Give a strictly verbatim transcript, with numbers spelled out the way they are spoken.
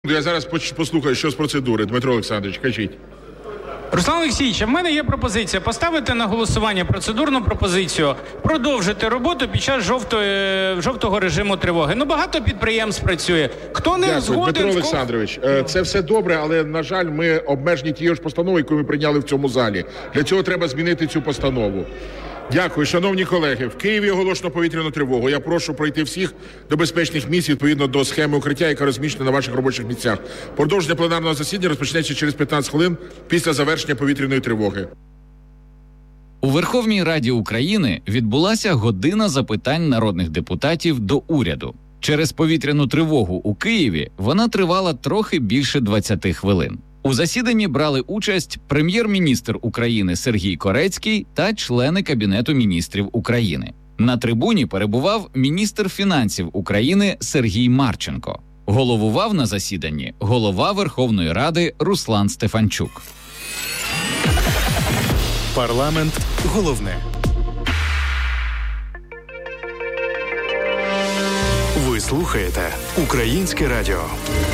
Я зараз послухаю, що з процедури. Дмитро Олександрович, кажіть. Руслан Олексійович, в мене є пропозиція поставити на голосування процедурну пропозицію продовжити роботу під час жовтої, жовтого режиму тривоги. Ну, багато підприємств працює. Хто не Дякую, згоден... Дмитро в Олександрович, це все добре, але, на жаль, ми обмежені тією ж постановою, яку ми прийняли в цьому залі. Для цього треба змінити цю постанову. Дякую. Шановні колеги, в Києві оголошено повітряну тривогу. Я прошу пройти всіх до безпечних місць відповідно до схеми укриття, яка розміщена на ваших робочих місцях. Продовження пленарного засідання розпочнеться через п'ятнадцять хвилин після завершення повітряної тривоги. У Верховній Раді України відбулася година запитань народних депутатів до уряду. Через повітряну тривогу у Києві вона тривала трохи більше двадцяти хвилин. У засіданні брали участь прем'єр-міністр України Сергій Корецький та члени Кабінету міністрів України. На трибуні перебував міністр фінансів України Сергій Марченко. Головував на засіданні голова Верховної Ради Руслан Стефанчук. Парламент головне. Ви слухаєте Українське радіо.